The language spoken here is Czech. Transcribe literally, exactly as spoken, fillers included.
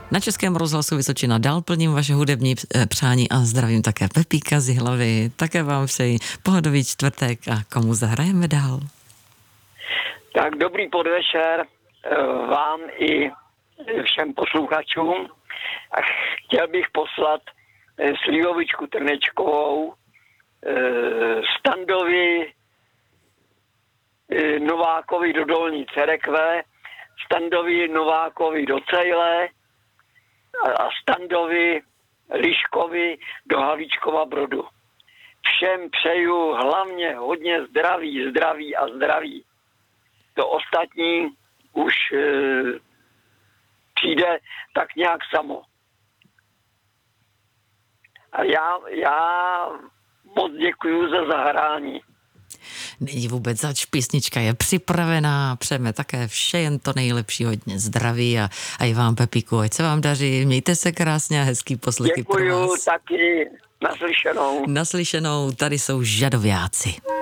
Na Českém rozhlasu Vysočina dál plním vaše hudební přání a zdravím také Pepíka z Jihlavy. Také vám přeji pohodový čtvrtek a komu zahrajeme dál. Tak dobrý podvečer vám i všem posluchačům. A chtěl bych poslat Slivovičku Trnečkovou, Standovi Novákovi do Dolní Cerekve, Standovi Novákovi do Cejle a Standovi Liškovi do Havlíčkova Brodu. Všem přeju hlavně hodně zdraví, zdraví a zdraví. To ostatní už e, přijde tak nějak samo. A já, já moc děkuju za zahrání. Není vůbec zač, písnička je připravená, přejeme také vše jen to nejlepší, hodně zdraví a, a i vám, Pepíku, ať se vám daří, mějte se krásně a hezký poslechy pro vás. Děkuju taky, naslyšenou. Naslyšenou, tady jsou Žadoviáci.